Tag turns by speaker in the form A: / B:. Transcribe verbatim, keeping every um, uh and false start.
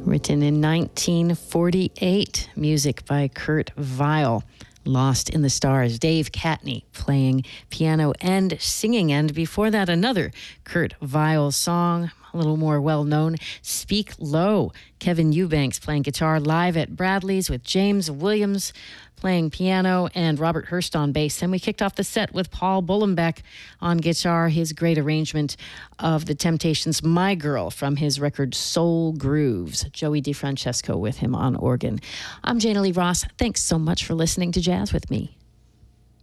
A: Written in nineteen forty-eight, music by Kurt Weill. Lost in the Stars, Dave Catney playing piano and singing. And before that, another Kurt Weill song, a little more well-known, Speak Low. Kevin Eubanks playing guitar live at Bradley's with James Williams playing piano and Robert Hurst on bass. And we kicked off the set with Paul Bullenbeck on guitar, his great arrangement of The Temptations' My Girl from his record Soul Grooves. Joey DeFrancesco with him on organ. I'm Jana Lee Ross. Thanks so much for listening to Jazz with Me.